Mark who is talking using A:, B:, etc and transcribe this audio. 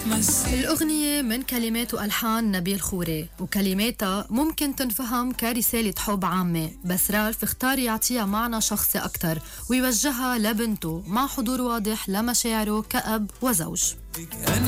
A: الأغنية من كلمات وألحان نبيل خوري، وكلماتها ممكن تنفهم كرسالة حب عامة، بس رالف اختار يعطيها معنى شخصي أكتر ويوجهها لبنته مع حضور واضح لمشاعره كأب وزوج.